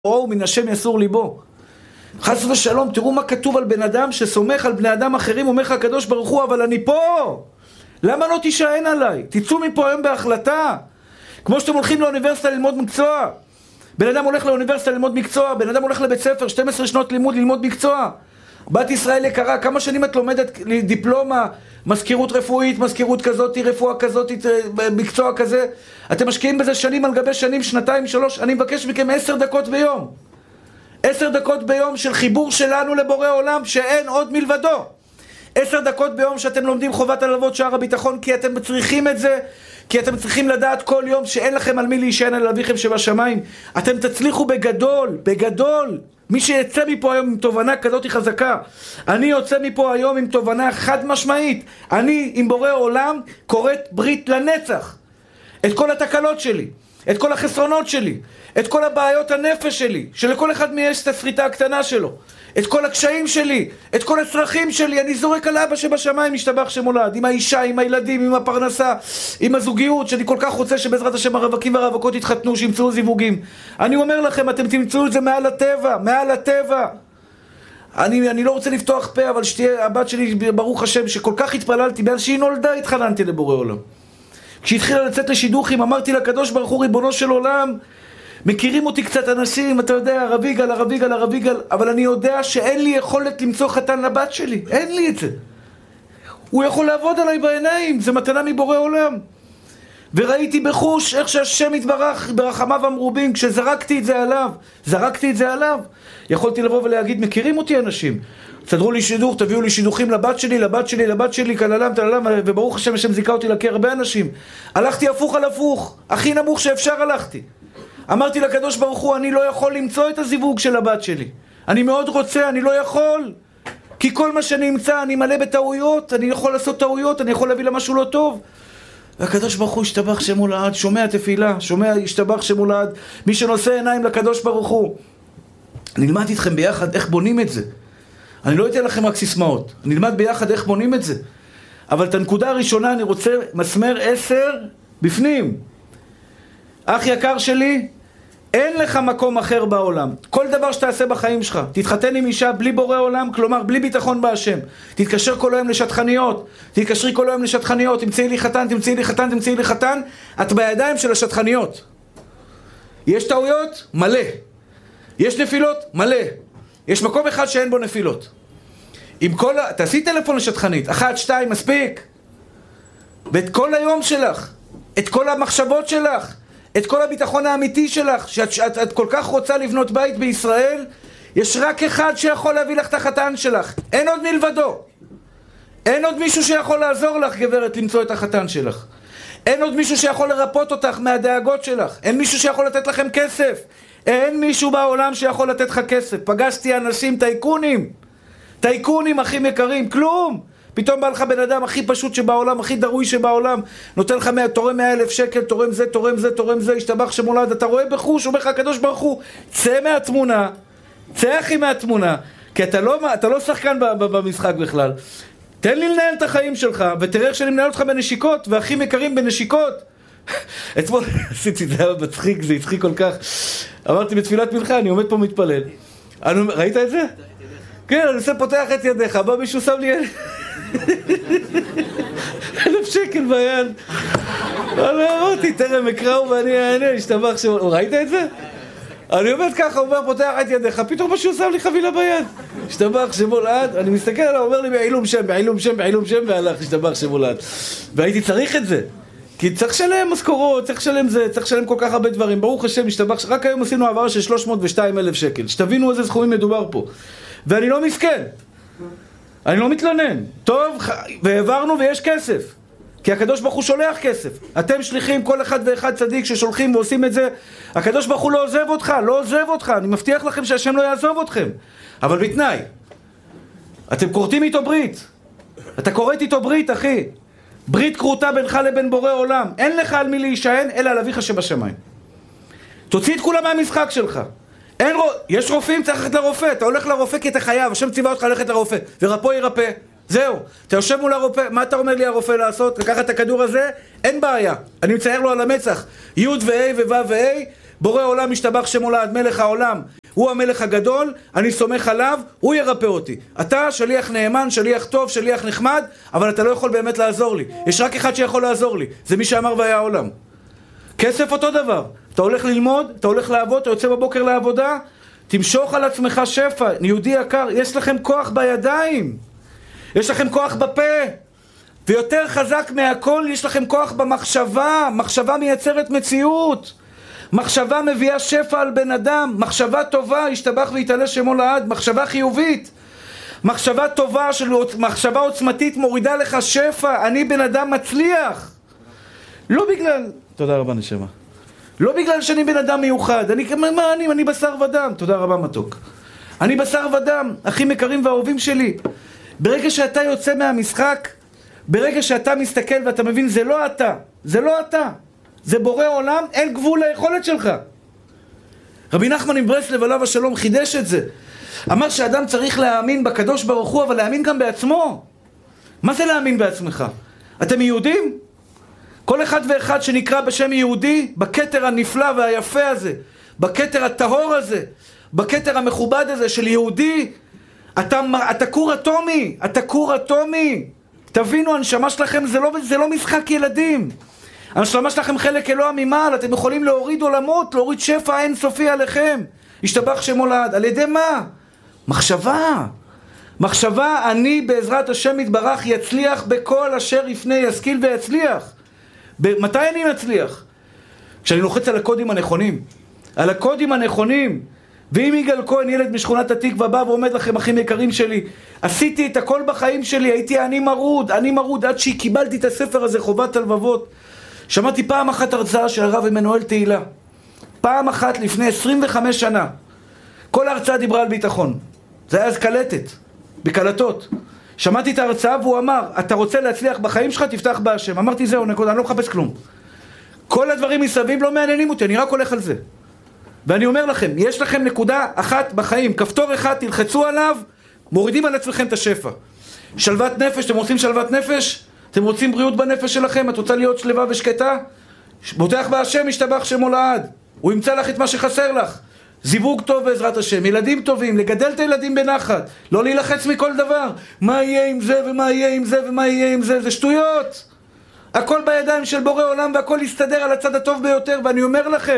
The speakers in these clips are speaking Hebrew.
או מן השם יסור ליבו. חס ושלום, תראו מה כתוב על בן אדם שסומך על בני אדם אחרים, אומר לך הקדוש ברוך הוא, אבל אני פה. למה לא תישען עליי? תצאו מפה היום בהחלטה. כמו שאתם הולכים לאוניברסיטה ללמוד מקצוע. בן אדם הולך לאוניברסיטה ללמוד מקצוע, בן אדם הולך לבית ספר, 12 שנות לימוד ללמוד מקצוע. בת ישראל יקרה, כמה שנים את לומדת דיפלומה, מזכירות רפואית, מזכירות כזאת, רפואה כזאת, מקצוע כזה. אתם משקיעים בזה שנים על גבי שנים, שנתיים, 3. אני מבקש מכם 10 דקות ביום. 10 דקות ביום של חיבור שלנו לבורא עולם שאין עוד מלבדו. 10 דקות ביום שאתם לומדים חובת הלוות שער הביטחון, כי אתם צריכים את זה, כי אתם צריכים לדעת כל יום שאין לכם על מי להישען על אביכם שבשמיים. אתם תצליחו בגדול, בגדול. מי שיצא מפה היום עם תובנה כזאת חזקה, אני יוצא מפה היום עם תובנה חד משמעית. אני עם בורא עולם קוראת ברית לנצח. את כל התקלות שלי, את כל החסרונות שלי, את כל הבעיות הנפש שלי, שלכל אחד יש את הסריטה הקטנה שלו, את כל הקשיים שלי, את כל הצרכים שלי, אני זורק על אבא שבשמיים משתבח שמולד, עם האישה, עם הילדים, עם הפרנסה, עם הזוגיות, שאני כל כך רוצה שבעזרת השם הרווקים והרווקות יתחתנו, שימצאו זיווגים. אני אומר לכם, אתם תמצאו את זה מעל הטבע, מעל הטבע. אני לא רוצה לפתוח פה, אבל שתהיה הבת שלי, ברוך השם, שכל כך התפללתי, מאז שהיא נולדה התחננתי לבורא עולם. כשהתחילה לצאת לשידוכים, אמרתי לקדוש ברוך הוא, ריבונו של עולם, מכירים אותי קצת אנשים, אתה יודע, הרב יגאל, אבל אני יודע שאין לי יכולת למצוא חתן לבת שלי, אין לי את זה. הוא יכול לעבוד עליי בעיניים, זה מתנה מבורא עולם. וראיתי בחוש איך שהשם יתברך ברחמיו המרובים, כשזרקתי את זה עליו, יכולתי לבוא ולהגיד, מכירים אותי אנשים, תסדרו לי שידוך, תביאו לי שידוכים לבת שלי, כללם, וברוך השם, השם זיקה אותי להכיר הרבה אנשים. הלכתי הפוך על הפוך, הכי נמוך שאפשר הלכתי. אמרתי לקדוש ברוך הוא, אני לא יכול למצוא את הזיווג של הבת שלי. אני מאוד רוצה, אני לא יכול. כי כל מה שאני אמצא, אני מלא בטעויות, אני יכול לעשות טעויות, אני יכול להביא לה משהו לא טוב. והקדוש ברוך הוא השתבח שמו לעד, שומע תפילה, השתבח שמו לעד, מי שנושא עיניים לקדוש ברוך הוא. נלמד איתכם ביחד איך בונים את זה. אני לא אתן לכם רק סיסמאות, נלמד ביחד איך בונים את זה. אבל את הנקודה הראשונה אני רוצה מסמר 10 בפנים. אח יקר שלי, אין לך מקום אחר בעולם. כל דבר שתעשה בחיים שלך, תתחתן עם אישה בלי בורא עולם, כלומר בלי ביטחון בהשם. תתקשר כל היום לשטחניות, תתקשרי כל היום לשטחניות, תמצאי לי חתן, את בידיים של השטחניות. יש טעויות? מלא. יש נפילות? מלא. יש מקום אחד שאין בו נפילות. תעשי טלפון לשטחנית, 1, 2, מספיק. ואת כל היום שלך, את כל המחשבות שלך, את כל הביטחון האמיתי שלך, שאת כל כך רוצה לבנות בית בישראל, יש רק אחד שיכול להביא לך את החתן שלך. אין עוד מלבדו. אין עוד מישהו שיכול לעזור לך, גברת, למצוא את החתן שלך. אין עוד מישהו שיכול לרפות אותך מהדאגות שלך. אין מישהו שיכול לתת לכם כסף. אין מישהו בעולם שיכול לתת לך כסף. פגשתי אנשים טייקונים הכי יקרים, כלום. פתאום בא לך בן אדם הכי פשוט שבעולם, הכי דרוי שבעולם, נותן לך תורם 100,000 שקל, תורם זה, השתבח שמולד, אתה רואה בחוש, אומר לך הקדוש ברוך הוא, צא מהתמונה, צא אחי מהתמונה, כי אתה לא שחקן במשחק בכלל. תן לי לנהל את החיים שלך, ותראה איך שאני מנהל אותך בנשיקות, והכי יקרים בנשיקות. אתמול עשיתי, זה היה מצחיק, זה הצחיק כל כך. אמרתי בתפילת מנחה, אני עומד פה מתפלל. ראית את זה? כן, אני עושה פותח את ידיך, בא מישהו שם לי 1,000 שקל ביד. אני אמרתי, תרם אקראו ואני אענה, השתבח שם. ראית את זה? אני עומד ככה, הוא אומר, פותח את ידיך, פתאום משהו שם לי חבילה ביד. השתבח שמולד, אני מסתכל עליו, הוא אומר לי, בעילום שם, והלך, השתבח שמולד. והייתי צריך את זה. כי צריך לשלם משכורות, צריך לשלם כל כך הרבה דברים. ברוך השם, השתבח, רק היום עשינו העברה של 302,000 שקל. שתבינו איזה סכומים מדובר פה. ואני לא מסכן. אני לא מתלונן. טוב, והעברנו ויש כסף. כי הקדוש ברוך הוא שולח כסף. אתם שליחים, כל אחד ואחד צדיק ששולחים ועושים את זה. הקדוש ברוך הוא לא עוזב אותך. אני מבטיח לכם שהשם לא יעזוב אתכם. אבל בתנאי. אתם כורתים איתו ברית. אתה כורת איתו ברית, אחי. ברית כרותה בינך לבין בורא עולם. אין לך על מי להישען, אלא על אביך שבשמיים. תוציא את כולם מהמשחק שלך. יש רופאים, צריך ללכת לרופא. אתה הולך לרופא כי אתה חייב, השם ציווה אותך ללכת לרופא. ורפוא ירפא. זהו. אתה יושב מול הרופא, מה אתה אומר לי הרופא לעשות? לקחת את הכדור הזה? אין בעיה. אני מצייר לו על המצח. י' ו-A ו-ו' ו-A, בורא עולם משתבח שמו לעד, מלך העולם, הוא המלך הגדול, אני סומך עליו, הוא ירפא אותי. אתה שליח נאמן, שליח טוב, שליח נחמד, אבל אתה לא יכול באמת לעזור לי. יש רק אחד שיכול לעזור לי, זה מי שאמר והיה העולם. כסף אותו דבר, אתה הולך ללמוד, אתה הולך לעבוד, אתה יוצא בבוקר לעבודה, תמשוך על עצמך שפע. יהודי יקר, יש לכם כוח בידיים, יש לכם כוח בפה, ויותר חזק מהכל יש לכם כוח במחשבה. מחשבה מייצרת מציאות, מחשבה מביאה שפע על בן אדם, מחשבה טובה, ישתבח ויתעלה שמו לעד, מחשבה חיובית, מחשבה טובה, מחשבה עוצמתית מורידה לך שפע. אני בן אדם מצליח, לא בגלל, תודה רבה נשמה, לא בגלל שאני בן אדם מיוחד, אני בשר ודם, תודה רבה מתוק, אני בשר ודם, אחים יקרים ואהובים שלי. ברגע שאתה יוצא מהמשחק, ברגע שאתה מסתכל ואתה מבין, זה לא אתה, זה לא אתה, זה בורא עולם, אין גבול ליכולת שלך. רבי נחמן מברסלב עליו השלום חידש את זה, אמר שאדם צריך להאמין בקדוש ברוך הוא, אבל להאמין גם בעצמו. מה זה להאמין בעצמך? אתם יהודים? כל אחד ואחד שנקרא בשם יהודי, בכתר הנפלא והיפה הזה, בכתר הטהור הזה, בכתר המכובד הזה של יהודי, אתה כור אטומי, אתה כור אטומי. תבינו, הנשמה שלכם זה לא משחק ילדים. הנשמה שלכם חלק אלוה ממעל, אתם יכולים להוריד עולמות, להוריד שפע אינסופי עליכם. ישתבח שמו לעד. על ידי מה? מחשבה. מחשבה, אני בעזרת השם יתברך יצליח בכל אשר יפנה, ישכיל ויצליח. מתי אני מצליח? כשאני לוחץ על הקודים הנכונים. על הקודים הנכונים. ואם יגאל כהן, ילד משכונת התקווה, בא ועומד לכם, אחים יקרים שלי, עשיתי את הכל בחיים שלי, הייתי אני מרוד, עד שקיבלתי את הספר הזה, חובת הלבבות. שמעתי פעם אחת הרצאה של הרב עמנואל תהילה. פעם אחת לפני 25 שנה. כל ההרצאה דיברה על ביטחון. זה היה אז קלטת, בקלטות. שמעתי את ההרצאה והוא אמר, אתה רוצה להצליח בחיים שלך, תפתח בהשם. אמרתי זהו, נקודה, אני לא מחפש כלום. כל הדברים מסביב לא מעניינים אותי, אני רק הולך על זה. ואני אומר לכם, יש לכם נקודה אחת בחיים, כפתור אחד, תלחצו עליו, מורידים על עצמכם את השפע. שלוות נפש, אתם רוצים שלוות נפש? אתם רוצים בריאות בנפש שלכם? את רוצה להיות שלווה ושקטה? בוטח בהשם, ישתבח שמו לעד. הוא ימצא לך את מה שחסר לך. זיווג טוב בעזרת השם, ילדים טובים, לגדל את הילדים בנחת, לא להילחץ מכל דבר. מה יהיה עם זה ומה יהיה עם זה ומה יהיה עם זה? זה שטויות. הכל בידיים של בורא עולם והכל יסתדר על הצד הטוב ביותר. ואני אומר לכם,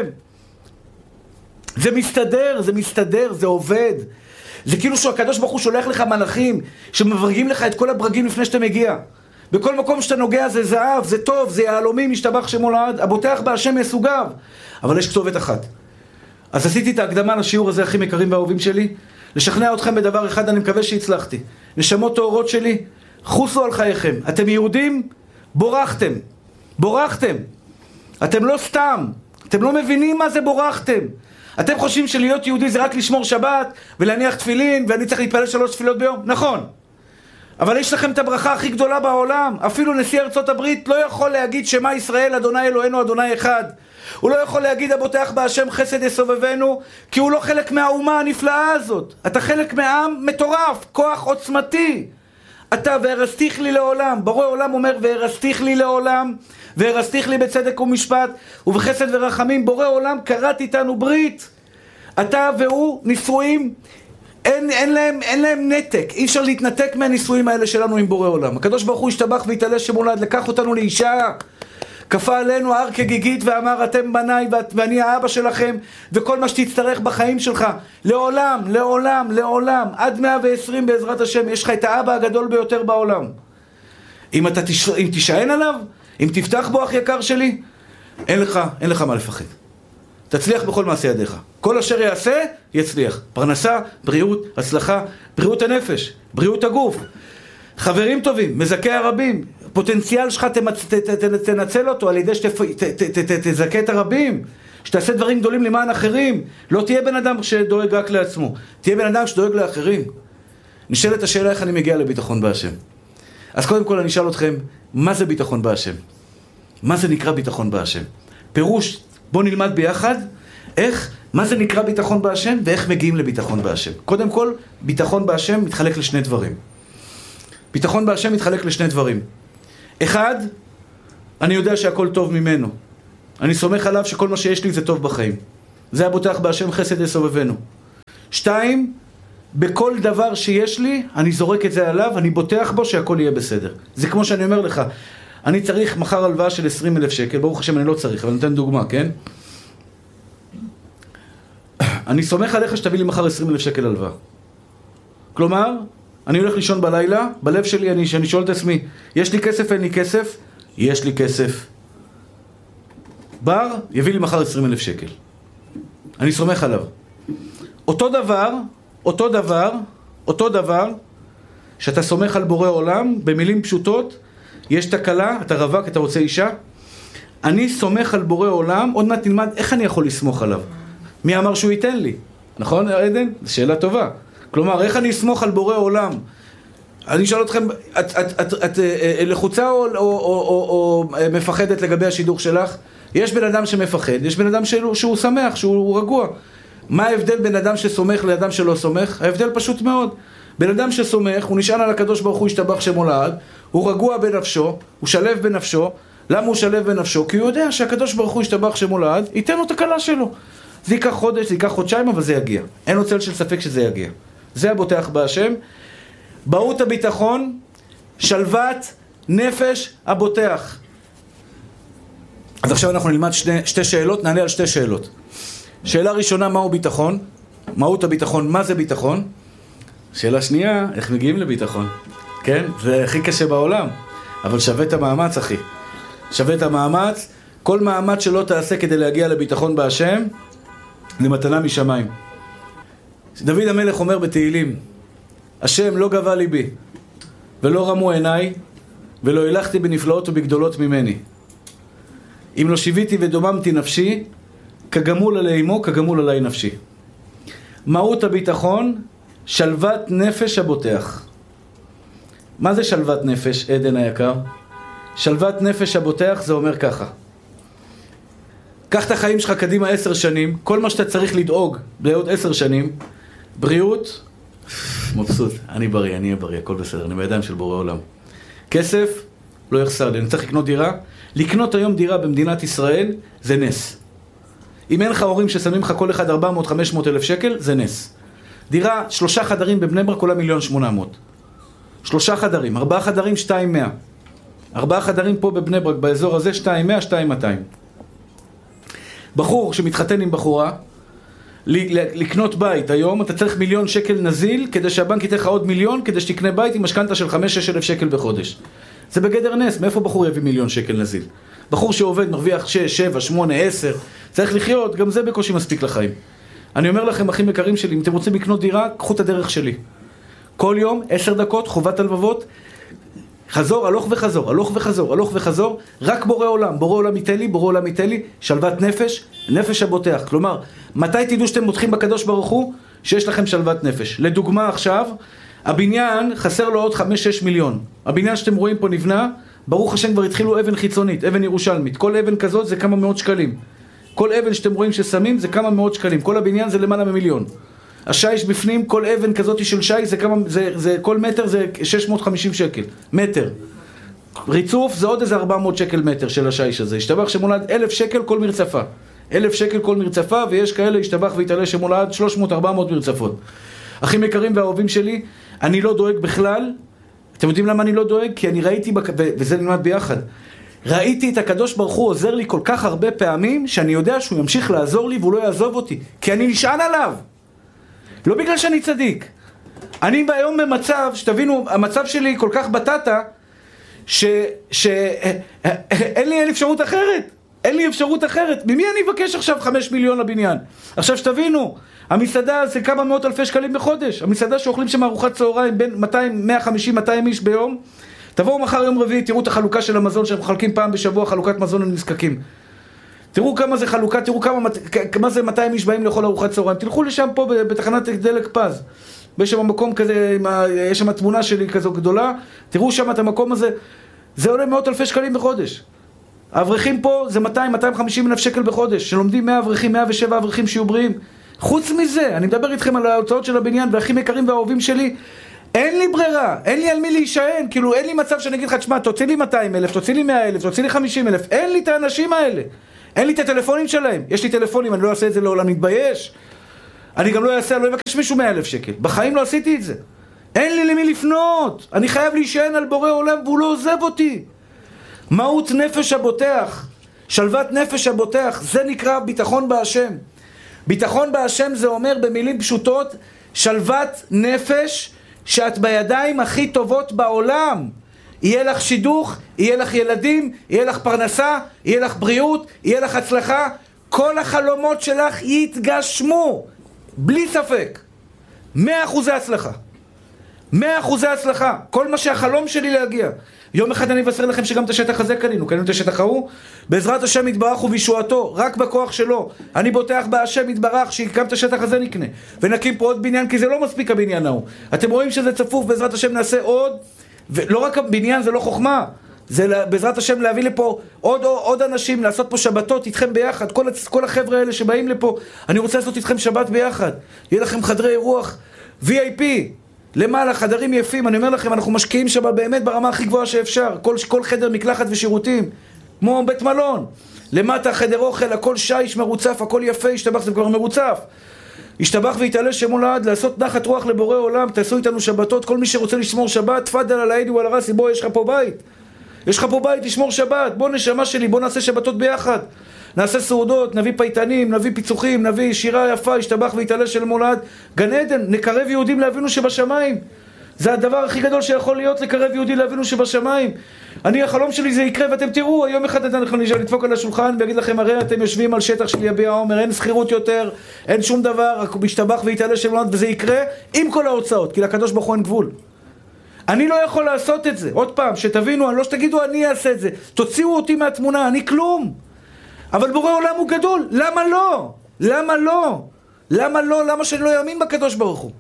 זה מסתדר, זה עובד. זה כאילו שהקדוש ברוך הוא שולח לך מלאכים שמברגים לך את כל הברגים לפני שאתה מגיע. בכל מקום שאתה נוגע זה זהב, זה טוב, זה יהלומים, ישתבח שמו לעד, הבוטח בהשם יסוגיו. אבל יש כתובת אחת. אז עשיתי את ההקדמה לשיעור הזה, אחים יקרים ואהובים שלי, לשכנע אתכם בדבר אחד, אני מקווה שהצלחתי. נשמות טהורות שלי, חוסו על חייכם. אתם יהודים? בורחתם. אתם לא סתם, אתם לא מבינים מה זה בורחתם. אתם חושבים שלהיות יהודי זה רק לשמור שבת ולהניח תפילין ואני צריך להתפלל 3 תפילות ביום? נכון. אבל יש לכם את הברכה הכי גדולה בעולם. אפילו נשיא ארצות הברית לא יכול להגיד שמה ישראל אדוני אלוהינו אדוני אחד. הוא לא יכול להגיד הבוטח בהשם חסד יסובבנו, כי הוא לא חלק מהאומה הנפלאה הזאת. אתה חלק מעם מטורף, כוח עוצמתי. אתה והרסתיך לי לעולם. בורא עולם אומר והרסתיך לי לעולם, והרסתיך לי בצדק ומשפט ובחסד ורחמים. בורא עולם קראת איתנו ברית. אתה והוא נישואים, אין להם נתק. אי אפשר להתנתק מהנישואים האלה שלנו עם בורא עולם. הקדוש ברוך הוא השתבח והתעלה שמו לעד, לקח אותנו לאישה, כפה עלינו הר כגיגית ואמר אתם בניי ואני האבא שלכם, וכל מה שתצטרך בחיים שלך לעולם עד 120 בעזרת השם יש לך את האבא הגדול ביותר בעולם. אם תישען עליו, אם תפתח בו אח יקר שלי, אין לך מה לפחד. תצליח בכל מעשה ידיך. כל אשר יעשה, יצליח. פרנסה, בריאות, הצלחה, בריאות הנפש, בריאות הגוף, חברים טובים, מזכי הרבים. פוטנציאל שלך תנצל אותו על ידי שתזכה את הרבים, שתעשה דברים גדולים למען אחרים. לא תהיה בן אדם שדואג רק לעצמו, תהיה בן אדם שדואג לאחרים. נשאלת השאלה איך אני מגיע לביטחון בהשם. אז קודם כל אני אשאל אתכם, מה זה ביטחון בהשם? מה זה נקרא ביטחון בהשם? פירוש, בואו נלמד ביחד מה זה נקרא ביטחון בהשם ואיך מגיעים לביטחון בהשם. קודם כל, ביטחון בהשם מתחלק לשני דברים. ביטחון בהשם מתחלק לשני דברים. אחד, אני יודע שהכל טוב ממנו. אני סומך עליו שכל מה שיש לי זה טוב בחיים. זה הבוטח בהשם חסד יסובבנו. 2, בכל דבר שיש לי, אני זורק את זה עליו, אני בוטח בו שהכל יהיה בסדר. זה כמו שאני אומר לך, אני צריך מחר הלוואה של 20,000 שקל, ברוך השם אני לא צריך, אבל אני נותן דוגמה, כן? אני סומך עליך שתביא לי מחר 20,000 שקל הלוואה. כלומר, אני הולך לישון בלילה, בלב שלי אני שואל את עצמי, יש לי כסף, אין לי כסף? יש לי כסף. בר, יביא לי מחר 20,000 שקל. אני סומך עליו. אותו דבר, שאתה סומך על בורא עולם, במילים פשוטות, יש תקלה, אתה רווק, אתה רוצה אישה, אני סומך על בורא עולם, עוד מעט נלמד איך אני יכול לסמוך עליו. מי אמר שהוא ייתן לי? נכון, עדן? זו שאלה טובה. כלומר, איך אני אסמוך על בורא עולם? אני אשאל אתכם, את לחוצה או מפחדת לגבי השידור שלך? יש בן אדם שמפחד, יש בן אדם שהוא שמח, שהוא רגוע. מה ההבדל בין אדם שסומך לאדם שלא סומך? ההבדל פשוט מאוד. בן אדם שסומך, הוא נשען על הקדוש ברוך הוא ישתבח שמו לעד, הוא רגוע בנפשו, הוא שלב בנפשו. למה הוא שלב בנפשו? כי הוא יודע שהקדוש ברוך הוא ישתבח שמו לעד, ייתן לו את הקלה שלו. זה ייקח חודש, זה ייקח חודשיים, אבל זה יגיע. אין לו צל של ספק שזה יגיע. זה הבוטח בהשם. בהות הביטחון, שלוות נפש הבוטח. אז עכשיו אנחנו נלמד שתי שאלות, נענה על שתי שאלות. שאלה ראשונה, מהו ביטחון? מהות הביטחון, מה זה ביטחון? שאלה שנייה, איך מגיעים לביטחון? כן? זה הכי קשה בעולם, אבל שווה את המאמץ, אחי. שווה את המאמץ. כל מאמץ שלא תעשה כדי להגיע לביטחון בהשם, זה מתנה משמיים. דוד המלך אומר בתהילים, השם לא גבה ליבי, ולא רמו עיניי, ולא הלכתי בנפלאות ובגדולות ממני. אם לא שיוויתי ודוממתי נפשי, כגמול עלי אמו, כגמול עלי נפשי. מהות הביטחון, שלוות נפש הבוטח. מה זה שלוות נפש, עדן היקר? שלוות נפש הבוטח זה אומר ככה. קח את החיים שלך קדימה 10 שנים, כל מה שאתה צריך לדאוג בעוד 10 שנים, בריאות, מבסוט, אני בריא, אני אהיה בריא, הכל בסדר, אני בידיים של בורא עולם. כסף, לא יחסר לי, אני צריך לקנות דירה. לקנות היום דירה במדינת ישראל, זה נס. אם אין לך הורים ששמים לך כל אחד 400-500 אלף שקל, זה נס. דירה, 3 חדרים בבני ברק, עולה 1,800,000. 3 חדרים, 4 חדרים, 2,100. 4 חדרים פה בבני ברק, באזור הזה, 2,100, 2,200. בחור שמתחתן עם בחורה, לקנות בית היום, אתה צריך 1,000,000 שקל נזיל, כדי שהבנק ייתן לך עוד 1,000,000, כדי שתקנה בית עם משכנתה של 5-6 אלף שקל בחודש. זה בגדר נס, מאיפה בחור יביא 1,000,000 שקל נזיל? בחור שעובד, מרוויח 6, 7, 8, 10, צריך לחיות, גם זה בקושי מספיק לחיים. אני אומר לכם, אחים יקרים שלי, אם אתם רוצים לקנות דירה, קחו את הדרך שלי. כל יום, 10 דקות, חובת הלבבות, חזור, הלוך וחזור, הלוך וחזור, הלוך וחזור, רק בורא עולם ייתן לי, בורא עולם ייתן לי, שלוות נפש, נפש הבוטח. כלומר, מתי תדעו שאתם בוטחים בקדוש ברוך הוא? שיש לכם שלוות נפש. לדוגמה עכשיו, הבניין חסר לו עוד 5-6 מיליון. הבניין שאתם רואים פה נבנה, ברוך השם כבר התחילו אבן חיצונית, אבן ירושלמית. כל אבן כזאת זה כמה מאות שקלים. כל אבן שאתם רואים ששמים זה כמה מאות שקלים. כל הבניין זה למעלה מ1,000,000. השיש בפנים, כל אבן כזאת של שיש, זה כל מטר זה 650 שקל. מטר. ריצוף זה עוד איזה 400 שקל מטר של השיש הזה. השתבח שמולד 1,000 שקל כל מרצפה. 1,000 שקל כל מרצפה, ויש כאלה השתבח והתעלה שמולד 300-400 מרצפות. אחים יקרים והאהובים שלי, אני לא דואג בכלל. אתם יודעים למה אני לא דואג? כי אני ראיתי, וזה נלמד ביחד, ראיתי את הקדוש ברוך הוא עוזר לי כל כך הרבה פעמים, שאני יודע שהוא ימשיך לעזור לי והוא לא יעזוב אותי. כי אני נשען עליו. לא בגלל שאני צדיק. אני היום במצב, שתבינו, המצב שלי כל כך בטטה, אין לי אפשרות אחרת. אין לי אפשרות אחרת. ממי אני אבקש עכשיו 5 מיליון לבניין? עכשיו שתבינו, המסעדה זה כמה מאות אלפי שקלים בחודש. המסעדה שאוכלים שם ארוחת צהריים בין 150-200 איש ביום. תבואו מחר יום רביעי, תראו את החלוקה של המזון שאנחנו חלקים פעם בשבוע, חלוקת מזון לנזקקים. תראו כמה זה חלוקה, תראו כמה זה 200 איש באים לאכול ארוחת צהריים. תלכו לשם פה בתחנת דלק פז. יש שם מקום כזה, יש שם תמונה שלי כזו גדולה. תראו שם את המקום הזה. זה עולה מאות אלפי שקלים בחודש. האברכים פה זה 200-250 אלף שקל בחודש. שלומדים 100 אברכים, 107 אברכים שיהיו בריאים. חוץ מזה, אני מדבר איתכם על ההוצאות של הבניין, והאחים יקרים והאהובים שלי, אין לי ברירה, אין לי על מי להישען, כאילו אין לי מצב שאני אגיד לך, תשמע, תוציא לי 200,000, תוציא לי 100,000, תוציא לי 50,000, אין לי את האנשים האלה. אין לי את הטלפונים שלהם. יש לי טלפונים, אני לא אעשה את זה לעולם, מתבייש. אני גם לא אבקש מישהו 100,000 שקל. בחיים לא עשיתי את זה. אין לי למי לפנות. אני חייב להישען על בורא עולם והוא לא עוזב אותי. מהות נפש הבוטח, שלוות נפש הבוטח, זה נקרא ביטחון בהשם. ביטחון בהשם זה אומר במילים פשוטות, שלוות נפש שאת בידיים הכי טובות בעולם. יהיה לך שידוך, יהיה לך ילדים, יהיה לך פרנסה, יהיה לך בריאות, יהיה לך הצלחה. כל החלומות שלך יתגשמו, בלי ספק. 100% הצלחה. 100% הצלחה. כל מה שהחלום שלי להגיע. יום אחד אני אבשר לכם שגם את השטח הזה קנינו את השטח ההוא. בעזרת השם יתברך ובישועתו, רק בכוח שלו. אני בוטח בהשם יתברך שגם את השטח הזה נקנה. ונקים פה עוד בניין, כי זה לא מספיק הבניין ההוא. אתם רואים שזה צפוף, בעזרת השם נעשה עוד. ולא רק הבניין, זה לא חוכמה. זה בעזרת השם להביא לפה עוד אנשים, לעשות פה שבתות איתכם ביחד. כל החבר'ה האלה שבאים לפה, אני רוצה לעשות איתכם שבת ביחד. יהיה לכם חדרי אירוח VIP. למעלה, חדרים יפים, אני אומר לכם, אנחנו משקיעים שם באמת ברמה הכי גבוהה שאפשר. כל חדר מקלחת ושירותים, כמו בית מלון. למטה, חדר אוכל, הכל שיש, מרוצף, הכל יפה, השתבח, זה כבר מרוצף. השתבח והתעלה שמו לעד, לעשות נחת רוח לבורא עולם, תעשו איתנו שבתות, כל מי שרוצה לשמור שבת, תפדל על העידי ועל הרסי, בוא, יש לך פה בית. יש לך פה בית, תשמור שבת, בוא נשמה שלי, בוא נעשה שבתות ביחד. נעשה סעודות, נביא פייטנים, נביא פיצוחים, נביא שירה יפה, השתבח והתעלה של מולד. גן עדן, נקרב יהודים לאבינו שבשמיים. זה הדבר הכי גדול שיכול להיות, לקרב יהודי לאבינו שבשמיים. החלום שלי זה יקרה, ואתם תראו, היום אחד אנחנו נדפוק על השולחן ויגיד לכם, הרי אתם יושבים על שטח של יביע עומר, אין שכירות יותר, אין שום דבר, רק משתבח והתעלה של מולד, וזה יקרה עם כל ההוצאות, כי לקדוש ברוך הוא אין גבול. אני לא יכול לעשות את זה. עוד פעם, שתבינו, אני לא שתגידו אני אעשה את זה. תוציאו אותי מהתמונה, אני כלום. אבל בורא עולם הוא גדול. למה לא? למה לא? למה לא? למה שאני לא יאמין בקדוש ברוך הוא?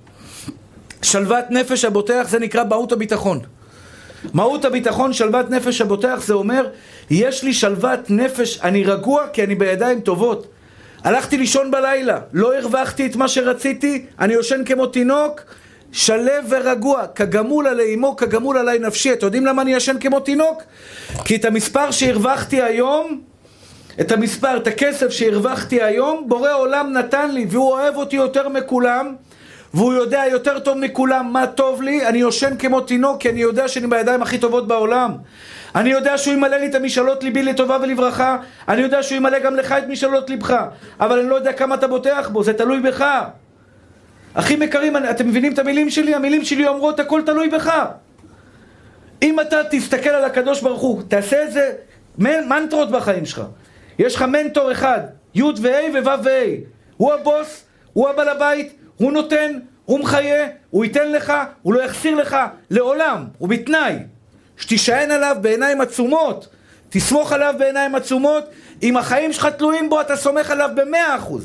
שלוות נפש הבוטח זה נקרא מהות הביטחון. מהות הביטחון, שלוות נפש הבוטח, זה אומר, יש לי שלוות נפש, אני רגוע כי אני בידיים טובות. הלכתי לישון בלילה, לא הרווחתי את מה שרציתי, אני יושן כמו תינוק, שלב ורגוע, כגמול עלי אמו, כגמול עלי נפשי. אתם יודעים למה אני ישן כמו תינוק? כי את המספר שהרווחתי היום, את הכסף שהרווחתי היום, בורא עולם נתן לי, והוא אוהב אותי יותר מכולם, והוא יודע יותר טוב מכולם מה טוב לי. אני יושן כמו תינוק, כי אני יודע שאני בידיים הכי טובות בעולם. אני יודע שהוא ימלא לי את המשאלות ליבי לטובה ולברכה, אני יודע שהוא ימלא גם לך את משאלות לבך, אבל אני לא יודע כמה אתה בוטח בו, זה תלוי בך. אחים יקרים, אתם מבינים את המילים שלי? המילים שלי אומרות, הכל תלוי בך. אם אתה תסתכל על הקדוש ברוך הוא, תעשה איזה מנטרות בחיים שלך. יש לך מנטור אחד, י' וה' וו' וה'. הוא הבוס, הוא הבעל הבית, הוא נותן, הוא מחיה, הוא ייתן לך, הוא לא יחסיר לך לעולם, הוא בתנאי. שתישען עליו בעיניים עצומות, תסמוך עליו בעיניים עצומות. אם החיים שלך תלויים בו, אתה סומך עליו ב100%.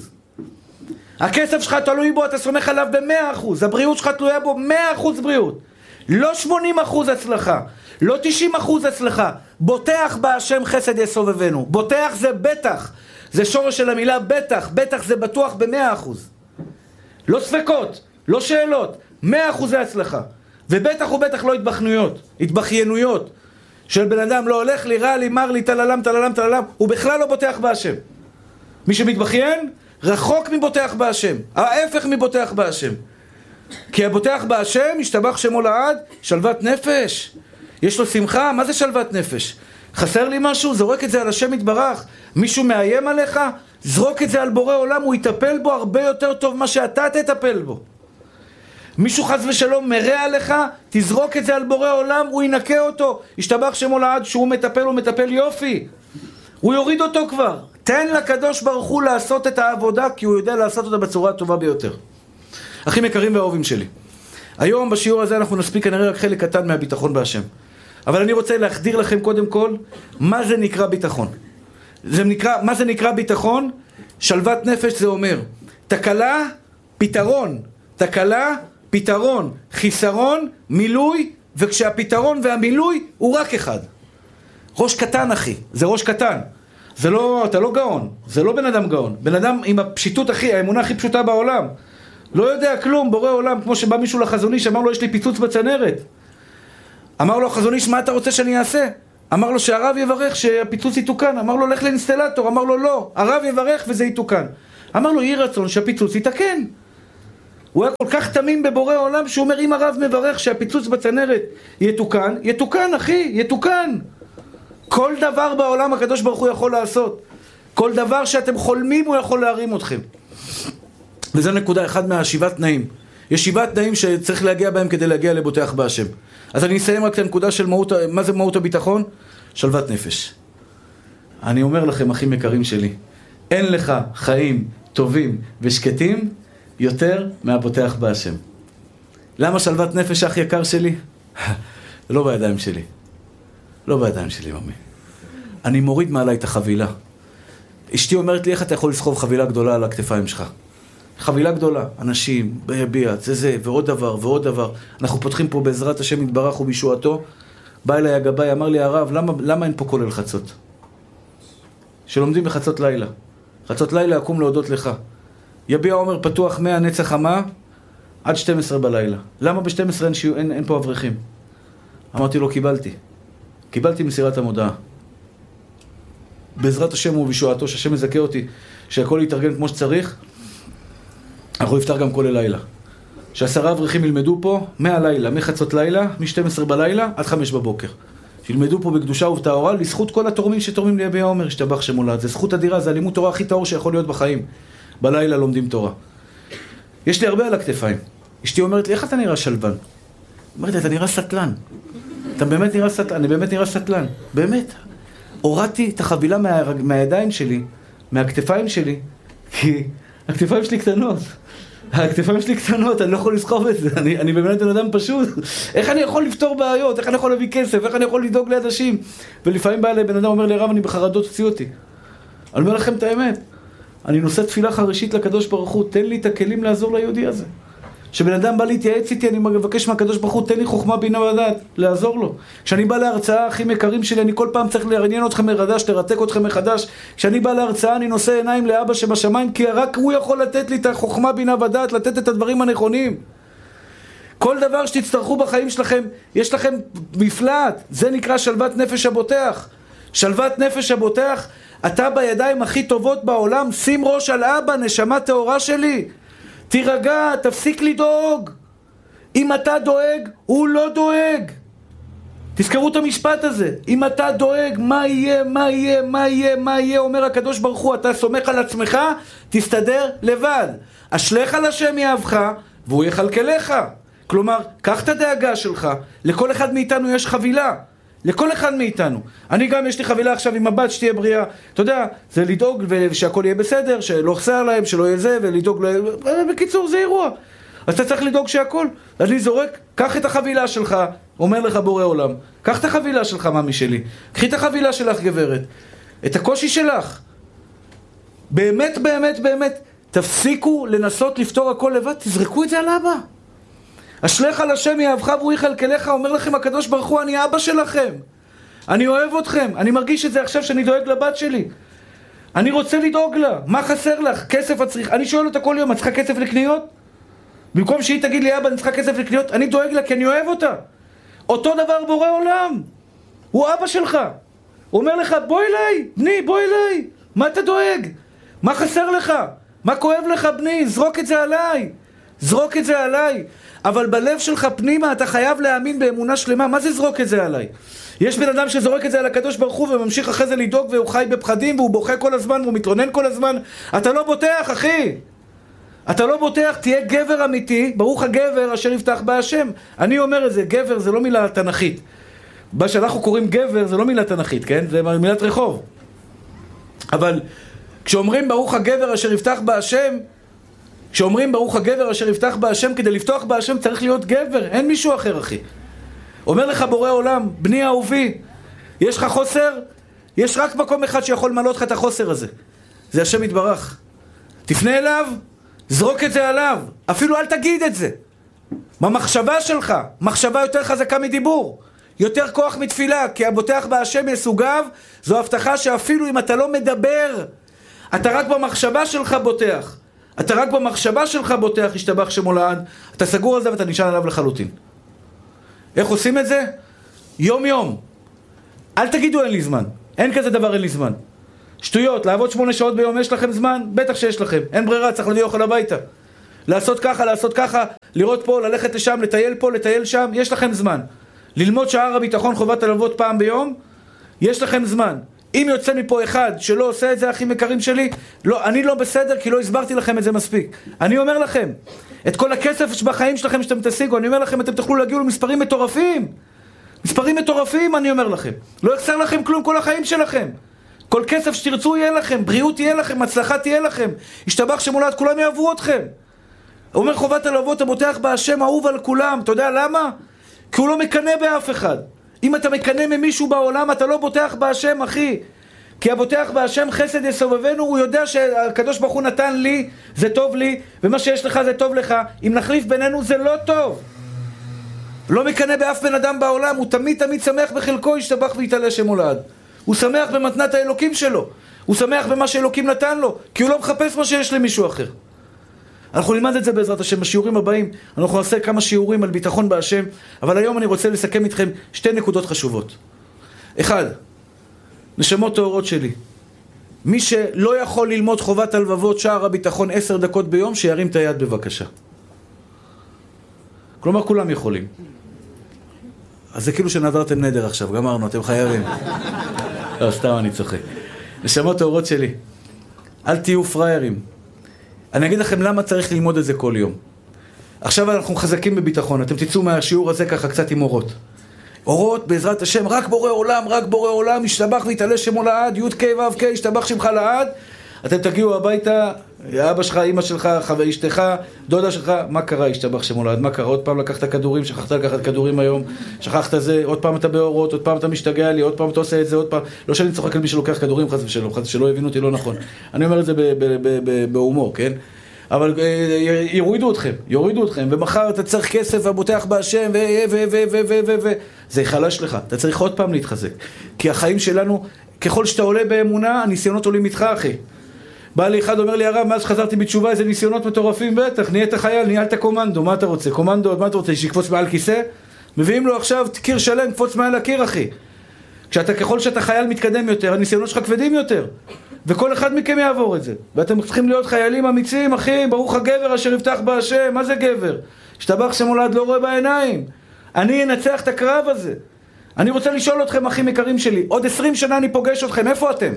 הכסף שלך תלוי בו, אתה סומך עליו ב100%. הבריאות שלך תלויה בו 100% בריאות. לא 80% הצלחה, לא 90% הצלחה. בוטח בהשם חסד יסובבנו. בוטח זה בטח, זה שורש של המילה בטח. בטח זה בטוח ב100%. לא ספקות, לא שאלות, 100% הצלחה. ובטח ובטח לא התבחיינויות של בן אדם, לא הולך לי, רע לי, מר לי, תללם, הוא בכלל לא בוטח בהשם. מי שמתבחיין רחוק מבוטח בהשם, ההפך מבוטח בהשם. כי הבוטח בהשם, השתבח שמו לעד, שלוות נפש. יש לו שמחה. מה זה שלוות נפש? חסר לי משהו? זורק את זה על השם יתברך. מישהו מאיים עליך? זרוק את זה על בורא עולם, הוא יטפל בו הרבה יותר טוב מה שאתה תטפל בו. מישהו חס ושלום מרע עליך, תזרוק את זה על בורא עולם, הוא ינקה אותו. השתבח שמו לעד, שהוא מטפל, הוא מטפל יופי. הוא יוריד אותו כבר. תן לקדוש ברוך הוא לעשות את העבודה, כי הוא יודע לעשות אותה בצורה הטובה ביותר. אחים יקרים ואהובים שלי, היום בשיעור הזה אנחנו נספיק כנראה רק חלק קטן מהביטחון בהשם. אבל אני רוצה להחדיר לכם קודם כל, מה זה נקרא ביטחון. מה זה נקרא ביטחון? שלוות נפש זה אומר, תקלה, פתרון. תקלה, פתרון. חיסרון, מילוי, וכשהפתרון והמילוי הוא רק אחד. ראש קטן אחי, זה ראש קטן. זה לא, אתה לא גאון, זה לא בן אדם גאון. בן אדם עם הפשיטות האמונה הכי פשוטה בעולם. לא יודע כלום, בורא עולם, כמו שבא מישהו לחזון איש, אמר לו יש לי פיצוץ בצנרת. אמר לו החזון איש, מה אתה רוצה שאני אעשה? אמר לו שהרב יברך שהפיצוץ יתוקן, אמר לו לך לאינסטלטור, אמר לו לא, הרב יברך וזה יתוקן. אמר לו יהי רצון שהפיצוץ יתקן. הוא היה כל כך תמים בבורא העולם שהוא אומר אם הרב מברך שהפיצוץ בצנרת יתוקן, יתוקן אחי, יתוקן. כל דבר בעולם הקדוש ברוך הוא יכול לעשות. כל דבר שאתם חולמים הוא יכול להרים אתכם. וזה נקודה אחד מהשבעת תנאים. יש שבעת תנאים שצריך להגיע בהם כדי להגיע לבוטח בהשם. אז אני אסיים רק את הנקודה של מה זה מהות הביטחון? שלוות נפש. אני אומר לכם, אחים יקרים שלי, אין לך חיים טובים ושקטים יותר מהבוטח בהשם. למה שלוות נפש, אח יקר שלי? זה לא בידיים שלי. לא בידיים שלי, ממי. אני מוריד מעלי את החבילה. אשתי אומרת לי, איך אתה יכול לסחוב חבילה גדולה על הכתפיים שלך? חבילה גדולה, אנשים, ביביע, זה, ועוד דבר, ועוד דבר. אנחנו פותחים פה בעזרת השם יתברך ובישועתו. בא אליי הגבאי, אמר לי, הרב, למה אין פה כולל חצות? שלומדים בחצות לילה. חצות לילה, אקום להודות לך. יביע אומר, פתוח מהנצח המה עד 12 בלילה. למה ב-12 אין פה אברכים? אמרתי לו, קיבלתי מסירת המודעה. בעזרת השם ובישועתו, שהשם מזכה אותי, שהכל יתארגן כמו שצריך, אנחנו נפתח גם כל הלילה. ש10 אברכים ילמדו פה מהלילה, מחצות לילה, מ-12 בלילה עד 5 בבוקר. שילמדו פה בקדושה ובטהרה, לזכות כל התורמים שתורמים ליביע עומר, השתבח שמולד. זה זכות אדירה, זה הלימוד תורה הכי טהור שיכול להיות בחיים. בלילה לומדים תורה. יש לי הרבה על הכתפיים. אשתי אומרת לי, איך אתה נראה שלבן? אומרת לי, אתה נראה סטלן. אתה באמת נראה סטלן, אני באמת נראה סטלן. באמת. הורדתי את החבילה מהידיים שלי, מהכתפיים שלי, כי הכתפיים שלי קטנות. הכתפיים שלי קטנות, אני לא יכול לסחוב את זה. אני באמת בן אדם פשוט. איך אני יכול לפתור בעיות? איך אני יכול להביא כסף? איך אני יכול לדאוג לאנשים? ולפעמים בא אליי בן אדם אומר לי, רב, אני בחרדות, תוציא אותי. אני אומר לכם את האמת. אני נושא תפילה חרישית לקדוש ברוך הוא, תן לי את הכלים לעזור ליהודי הזה. כשבן אדם בא להתייעץ איתי, אני מבקש מהקדוש ברוך הוא, תן לי חוכמה בינה ודעת, לעזור לו. כשאני בא להרצאה, אחים יקרים שלי, אני כל פעם צריך לעניין אתכם מחדש, לרתק אתכם מחדש. כשאני בא להרצאה, אני נושא עיניים לאבא שבשמיים, כי רק הוא יכול לתת לי את החוכמה בינה ודעת, לתת את הדברים הנכונים. כל דבר שתצטרכו בחיים שלכם, יש לכם מפלט. זה נקרא שלוות נפש הבוטח. שלוות נפש הבוטח, אתה בידיים הכי טובות בעולם, שים ראש על אבא, נשמה טהורה שלי. תירגע, תפסיק לדאוג. אם אתה דואג, הוא לא דואג. תזכרו את המשפט הזה. אם אתה דואג, מה יהיה, מה יהיה, מה יהיה, מה יהיה, אומר הקדוש ברוך הוא, אתה סומך על עצמך, תסתדר לבד. אשליך לשם יאהבך, והוא יכלכלך. כלומר, קח את הדאגה שלך, לכל אחד מאיתנו יש חבילה. לכל אחד מאיתנו. אני גם יש לי חבילה עכשיו עם הבת שתהיה בריאה. אתה יודע, זה לדאוג שהכל יהיה בסדר, שלא חסר להם, שלא יהיה זה, ולדאוג בקיצור, זה אירוע. אז אתה צריך לדאוג שהכל. אני זורק, קח את החבילה שלך, אומר לך בורא עולם. קח את החבילה שלך, ממי שלי. קחי את החבילה שלך, גברת. את הקושי שלך. באמת, באמת, באמת. תפסיקו לנסות לפתור הכל לבד, תזרקו את זה על אבא. אשליך לשם יאהבך והוא יכלכלך, אומר לכם הקדוש ברוך הוא, אני אבא שלכם. אני אוהב אתכם. אני מרגיש את זה עכשיו שאני דואג לבת שלי. אני רוצה לדאוג לה. מה חסר לך? כסף הצריך. אני שואל אותה כל יום, את צריכה כסף לקניות? במקום שהיא תגיד לי, אבא, אני צריכה כסף לקניות, אני דואג לה כי אני אוהב אותה. אותו דבר בורא עולם. הוא אבא שלך. הוא אומר לך, בוא אליי, בני, בוא אליי. מה אתה דואג? מה חסר לך? מה כואב לך, בני? זרוק את זה עליי. זרוק את זה עליי. אבל בלב שלך פנימה אתה חייב להאמין באמונה שלמה. מה זה זרוק את זה עליי? יש בן אדם שזורק את זה על הקדוש ברוך הוא וממשיך אחרי זה לדאוג והוא חי בפחדים והוא בוכה כל הזמן והוא מתלונן כל הזמן. אתה לא בוטח, אחי. אתה לא בוטח, תהיה גבר אמיתי. ברוך הגבר אשר יבטח בה השם. אני אומר את זה, גבר זה לא מילה תנכית. מה שאנחנו קוראים גבר זה לא מילה תנכית, כן? זה מילת רחוב. אבל כשאומרים ברוך הגבר אשר יבטח בה השם, כשאומרים ברוך הגבר אשר יבטח בה השם, כדי לפתוח בה השם צריך להיות גבר, אין מישהו אחר, אחי. אומר לך בורא עולם, בני אהובי, יש לך חוסר? יש רק מקום אחד שיכול למלא לך את החוסר הזה. זה השם יתברך. תפנה אליו, זרוק את זה עליו. אפילו אל תגיד את זה. במחשבה שלך, מחשבה יותר חזקה מדיבור. יותר כוח מתפילה, כי הבוטח בה השם יסוגיו, זו הבטחה שאפילו אם אתה לא מדבר, אתה רק במחשבה שלך בוטח. אתה רק במחשבה שלך בוטח, ישתבח שמו לעד. אתה סגור על זה ואתה נשען עליו לחלוטין. איך עושים את זה? יום יום. אל תגידו אין לי זמן. אין כזה דבר אין לי זמן. שטויות, לעבוד 8 שעות ביום יש לכם זמן? בטח שיש לכם. אין ברירה, צריך להביא אוכל הביתה. לעשות ככה, לראות פה, ללכת לשם, לטייל פה, לטייל שם, יש לכם זמן. ללמוד שער הביטחון חובת הלוות פעם ביום, יש לכם זמן. אם יוצא מפה אחד שלא עושה את זה, אחים יקרים שלי, לא, אני לא בסדר כי לא הסברתי לכם את זה מספיק. אני אומר לכם, את כל הכסף שבחיים שלכם שאתם תשיגו, אני אומר לכם, אתם תוכלו להגיעו למספרים מטורפים. מספרים מטורפים, אני אומר לכם. לא יחסר לכם כלום כל החיים שלכם. כל כסף שתרצו יהיה לכם, בריאות תהיה לכם, הצלחה תהיה לכם. ישתבח שמולד, כולם יאהבו אתכם. אומר חובת הלוות, הבוטח בהשם אהוב על כולם. אתה יודע למה? כי הוא לא מקנה באף אחד. אם אתה מקנה ממישהו בעולם, אתה לא בוטח בהשם, אחי. כי הבוטח בהשם חסד יסובבנו, הוא יודע שהקדוש ברוך הוא נתן לי, זה טוב לי, ומה שיש לך זה טוב לך. אם נחליף בינינו זה לא טוב. לא מקנה באף בן אדם בעולם, הוא תמיד שמח בחלקו, ישתבח ויתעלה שם הולד. הוא שמח במתנת האלוקים שלו. הוא שמח במה שאלוקים נתן לו, כי הוא לא מחפש מה שיש למישהו אחר. אנחנו נלמד את זה בעזרת השם בשיעורים הבאים. אנחנו נעשה כמה שיעורים על ביטחון בהשם, אבל היום אני רוצה לסכם איתכם 2 נקודות חשובות. 1, נשמות טהורות שלי, מי שלא יכול ללמוד חובת הלבבות שער הביטחון 10 דקות ביום, שירים את היד בבקשה. כלומר כולם יכולים. אז זה כאילו שנדרתם נדר עכשיו, גמרנו, אתם חייבים. לא, סתם אני צוחק. נשמות טהורות שלי, אל תהיו פריירים. אני אגיד לכם למה צריך ללמוד את זה כל יום. עכשיו אנחנו חזקים בביטחון, אתם תצאו מהשיעור הזה ככה קצת עם אורות. אורות בעזרת השם, רק בורא עולם, ישתבח ויתעלה שמו לעד, י' כ' ו' כ', ישתבח שמך לעד. אתם תגיעו הביתה, אבא שלך, אמא שלך, חבר אשתך, דודה שלך, מה קרה ישתבח שמו לעד? מה קרה? עוד פעם לקחת כדורים, שכחת לקחת כדורים היום, שכחת זה, עוד פעם אתה באורות, עוד פעם אתה משתגע לי, עוד פעם אתה עושה את זה, עוד פעם. לא שאני צוחק על מי שלוקח כדורים, חס ושלא הבינו אותי לא נכון. אני אומר את זה בהומור, כן? אבל יורידו אתכם, ומחר אתה צריך כסף ובוטח בהשם, זה חלש לך, אתה צריך עוד פעם להתחזק. כי החיים שלנו, ככל שאתה עולה באמונה, הניסיונות עולים איתך, אחי. בא לי אחד, אומר לי, הרב, מאז שחזרתי בתשובה, איזה ניסיונות מטורפים, בטח, נהיית חייל, נהיית קומנדו, מה אתה רוצה? קומנדו, מה אתה רוצה? שיקפוץ מעל כיסא? מביאים לו עכשיו קיר שלם, קפוץ מעל הקיר, אחי. ככל שאתה חייל מתקדם יותר, הניסיונות שלך כבדים יותר. וכל אחד מכם יעבור את זה. ואתם צריכים להיות חיילים אמיצים, אחי, ברוך הגבר אשר יבטח בהשם. מה זה גבר? ישתבח שם הולד לא רואה בעיניים. אני אנצח את הקרב הזה. אני רוצה לשאול אתכם, אחים יקרים שלי, עוד 20 שנה אני פוגש אתכם, איפה אתם?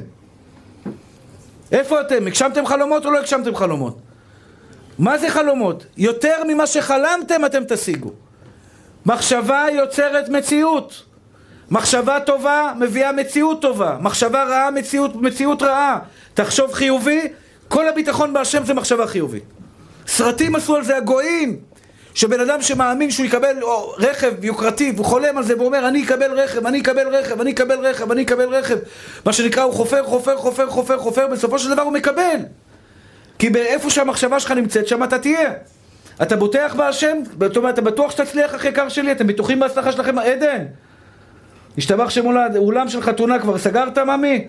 איפה אתם? הגשמתם חלומות או לא הגשמתם חלומות? מה זה חלומות? יותר ממה שחלמתם אתם תשיגו. מחשבה יוצרת מציאות. מחשבה טובה מביאה מציאות טובה. מחשבה רעה מציאות רעה. תחשוב חיובי, כל הביטחון בהשם זה מחשבה חיובית. סרטים עשו על זה הגויים, שבן אדם שמאמין שהוא יקבל רכב יוקרתי, הוא חולם על זה ואומר אני אקבל רכב, אני אקבל רכב, אני אקבל רכב, אני אקבל רכב. מה שנקרא הוא חופר, בסופו של דבר הוא מקבל. כי באיפה שהמחשבה שלך נמצאת, שם אתה תהיה. אתה בוטח בהשם, אתה בטוח שתצליח אחרי קר שלי, אתם בטוחים בהצלחה שלכם, עדן. השתבח שמולד, אולם של חתונה כבר סגרת, ממי?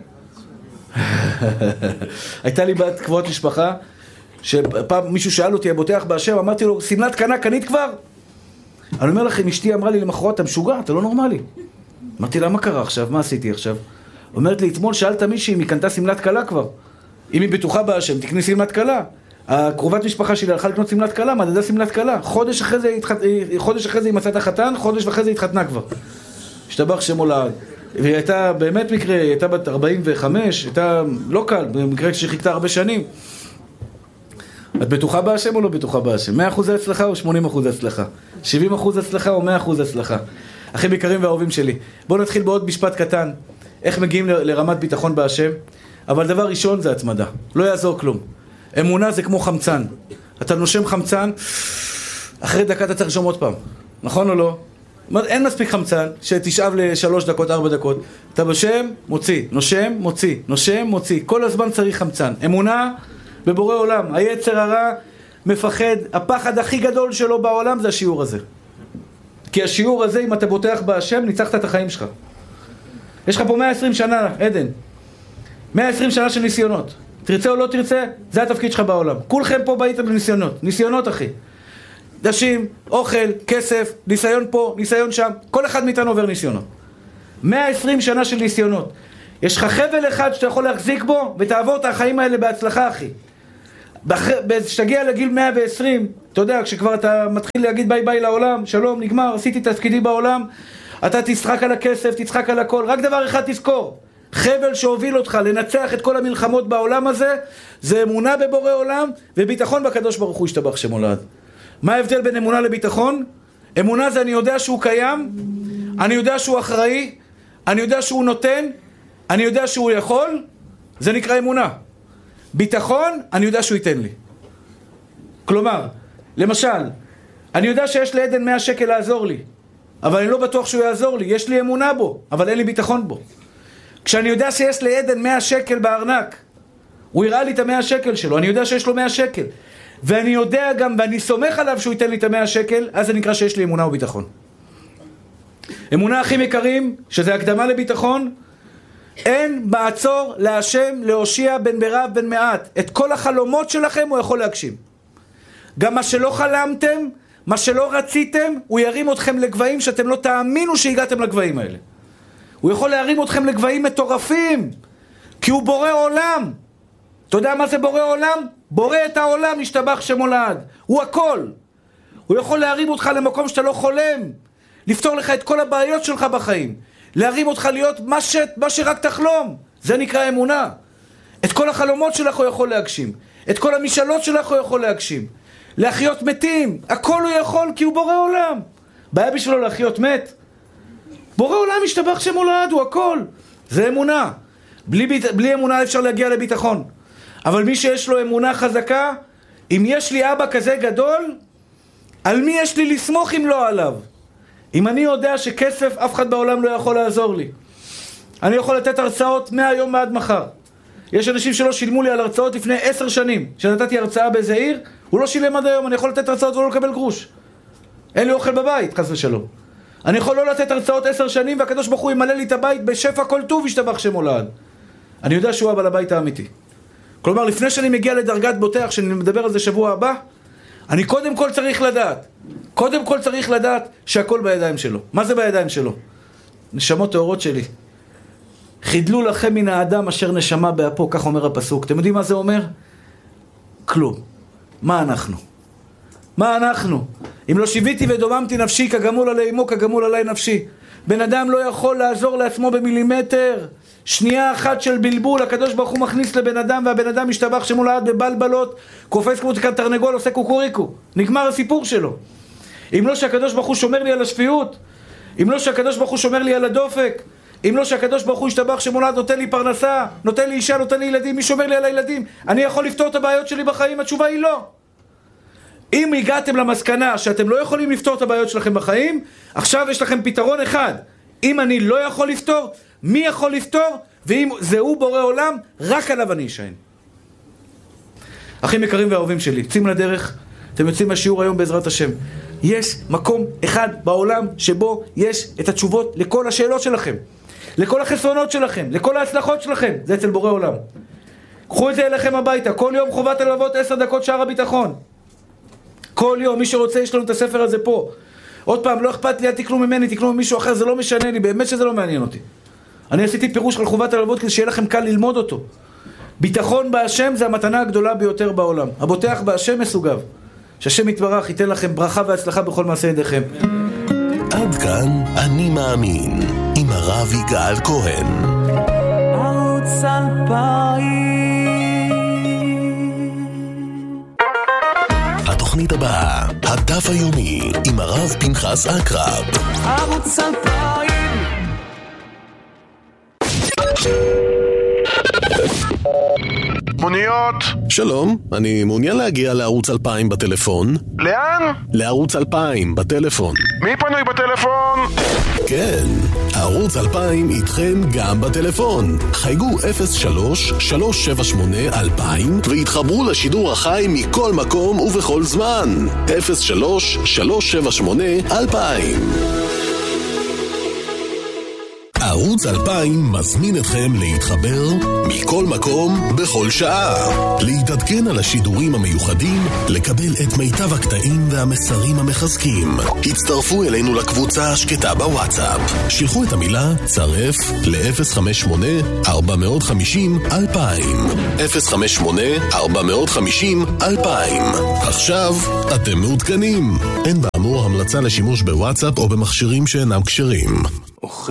הייתה לי בת קבועת משפחה, שפעם מישהו שאל אותי, הבוטח בהשם, אמרתי לו, סמלת קנה, קנית כבר? אני אומר לכם, אשתי אמרה לי למחרת, אתה משוגע, אתה לא נורמלי. אמרתי לה, מה קרה עכשיו? מה עשיתי עכשיו? אומרת לי, אתמול שאלת מישהי אם היא קנתה סמלת קלה כבר. אם היא בטוחה בהשם, תקני סמלת קלה. הקרובת משפחה שלי הלכה לקנות סמלת קלה, מדדה סמלת קלה. חודש אחרי זה היא מצאת החתן, חודש ואחרי זה היא התחתנה כבר. השתבח שמו לעד. והיא הייתה באמת מקרה, היא הייתה בת 45, הייתה לא קל, במקרה שחיכתה הרבה שנים. את בטוחה בהשם או לא בטוחה בהשם? 100% הצלחה או 80% הצלחה? 70% הצלחה או 100% הצלחה? אחים יקרים ואהובים שלי, בואו נתחיל בעוד משפט קטן. איך מגיעים לרמת ביטחון בהשם? אבל דבר ראשון זה התמדה. לא יעזור כלום. אמונה זה כמו חמצן. אתה נושם חמצן, אחרי דקה אתה צריך לשום עוד פעם. נכון או לא? אין מספיק חמצן שתשאב ל3 דקות, 4 דקות. אתה בשם, מוציא, נושם, מוציא, נושם, מוציא. כל הזמן צריך חמצן. אמונה בבורא עולם. היצר הרע מפחד. הפחד הכי גדול שלו בעולם זה השיעור הזה. כי השיעור הזה, אם אתה בוטח בהשם, ניצחת את החיים שלך. יש לך פה 120 שנה, עדן. 120 שנה של ניסיונות. תרצה או לא תרצה, זה התפקיד שלך בעולם. כולכם פה באיתם לניסיונות. ניסיונות, אחי. דשים, אוכל, כסף, ניסיון פה, ניסיון שם. כל אחד מאיתנו עובר ניסיונות. 120 שנה של ניסיונות. יש לך חבל אחד שאתה יכול להחזיק בו, ותעבור את החיים האלה בהצלחה, אחי. כשתגיע לגיל 120, אתה יודע, כשכבר אתה מתחיל להגיד ביי ביי לעולם, שלום, נגמר, עשיתי תפקידי בעולם, אתה תשחק על הכסף, תשחק על הכל. רק דבר אחד תזכור, חבל שהוביל אותך לנצח את כל המלחמות בעולם הזה, זה אמונה בבורא עולם וביטחון בקדוש ברוך הוא ישתבח שמו לעד. מה ההבדל בין אמונה לביטחון? אמונה זה אני יודע שהוא קיים, אני יודע שהוא אחראי, אני יודע שהוא נותן, אני יודע שהוא יכול, זה נקרא אמונה. ביטחון, אני יודע שהוא ייתן לי. כלומר, למשל, אני יודע שיש לעדן 100 שקל לעזור לי, אבל אני לא בטוח שהוא יעזור לי. יש לי אמונה בו, אבל אין לי ביטחון בו. כשאני יודע שיש לעדן 100 שקל בארנק, הוא יראה לי את 100 שקל שלו, אני יודע שיש לו 100 שקל. ואני יודע גם, ואני סומך עליו שהוא ייתן לי את 100 שקל, אז זה נקרא שיש לי אמונה וביטחון. אמונה הכי יקרים, שזה הקדמה לביטחון, אין מעצור להשם להושיע בין ברב בין מעט. את כל החלומות שלכם הוא יכול להגשים. גם מה שלא חלמתם, מה שלא רציתם, הוא ירים אתכם לגבהים שאתם לא תאמינו שהגעתם לגבהים האלה. הוא יכול להרים אתכם לגבהים מטורפים, כי הוא בורא עולם. אתה יודע מה זה בורא עולם? בורא את העולם, ישתבח שמו לעד. הוא הכל. הוא יכול להרים אותך למקום שאתה לא חולם, לפתור לך את כל הבעיות שלך בחיים, להרים אותך להיות מה שרק תחלום. זה נקרא אמונה. את כל החלומות שלך הוא יכול להגשים, את כל המשאלות שלך הוא יכול להגשים, להחיות מתים, הכל הוא יכול, כי הוא בורא עולם. בעיה בשבילו להחיות מת? בורא עולם ישתבח שמו לעד, הוא הכל. זה אמונה. בלי אמונה אפשר להגיע לביטחון. אבל מי שיש לו אמונה חזקה, אם יש לי אבא כזה גדול, על מי יש לי לסמוך אם לא עליו? אם אני יודע שכסף אף אחד בעולם לא יכול לעזור לי, אני יכול לתת הרצאות מהיום ועד מחר. יש אנשים שלא שילמו לי על הרצאות לפני 10 שנים. כשנתתי הרצאה באיזה עיר, הוא לא שילם עד היום. אני יכול לתת הרצאות ולא לקבל גרוש. אין לי אוכל בבית, חס ושלום. אני יכול לא לתת הרצאות 10 שנים, והקדוש ברוך הוא ימלא לי את הבית בשפע כל טוב, ישתבח שמו לעד. אני יודע שהוא הבעל הבית האמיתי. כלומר, לפני שאני מגיע לדרגת בוטח, שאני מדבר על זה שבוע הבא, אני קודם כל צריך לדעת שהכל בידיים שלו. מה זה בידיים שלו? נשמות טהורות שלי. חידלו לכם מן האדם אשר נשמה באפו, כך אומר הפסוק. אתם יודעים מה זה אומר? כלום. מה אנחנו? אם לא שיוויתי ודוממתי נפשי, כגמול עלי אמו, כגמול עלי נפשי. בן אדם לא יכול לעזור לעצמו במילימטר. שנייה אחת של בלבול, הקדוש ברוך הוא מכניס לבן אדם, והבן אדם משתבח שמו לעד בבלבלות, קופץ כמו תרנגול, עושה קוקוריקו. נגמר הסיפור שלו. אם לא שהקדוש ברוך הוא שומר לי על השפיות, אם לא שהקדוש ברוך הוא שומר לי על הדופק, אם לא שהקדוש ברוך הוא ישתבח שמו לעד, נותן לי פרנסה, נותן לי אישה, נותן לי ילדים, מי שומר לי על הילדים? אני יכול לפתור את הבעיות שלי בחיים? התשובה היא לא. אם הגעתם למסקנה שאתם לא יכולים לפתור את הבעיות שלכם בחיים, עכשיו יש לכם פתרון אחד. אם אני לא יכול לפתור, מי יכול לפתור? ואם זהו בורא עולם, רק עליו אני אשען. אחים יקרים ואהובים שלי, יוצאים לדרך, אתם יוצאים מהשיעור היום בעזרת השם. יש מקום אחד בעולם שבו יש את התשובות לכל השאלות שלכם, לכל החסרונות שלכם, לכל ההצלחות שלכם. זה אצל בורא עולם. קחו את זה אליכם הביתה. כל יום חובת הלוות 10 דקות שער הביטחון. כל יום, מי שרוצה, יש לנו את הספר הזה פה. עוד פעם, לא אכפת לי, תקנו ממני, תקנו ממישהו אחר, זה לא משנה לי, באמת שזה לא מעניין אותי. אני עשיתי פירוש על חובת הלוות כדי שיהיה לכם קל ללמוד אותו. ביטחון בהשם זה המתנה הגדולה ביותר בעולם. הבוטח בהשם מסוגב. שהשם יתברך ייתן לכם ברכה והצלחה בכל מעשה ידיכם. עד כאן אני מאמין, עם הרב יגאל כהן. ערוץ 2000. התוכנית הבאה, הדף היומי, עם הרב פנחס אקרב. ערוץ 2000. מוניות. שלום, אני מעוניין להגיע לערוץ 2000 בטלפון. לאן? לערוץ 2000 בטלפון. מי פנוי בטלפון? כן, ערוץ 2000 איתכם גם בטלפון. חייגו 03-378-2000 והתחברו לשידור החי מכל מקום ובכל זמן. 03-378-2000. ערוץ 2000 מזמין אתכם להתחבר מכל מקום בכל שעה, להתעדכן על השידורים המיוחדים, לקבל את מיטב הקטעים והמסרים המחזקים. הצטרפו אלינו לקבוצה השקטה בוואטסאפ, שלחו את המילה צרף ל-058-450-2000 058-450-2000. עכשיו אתם מעודכנים. אין באמור המלצה לשימוש בוואטסאפ או במכשירים שאינם כשרים.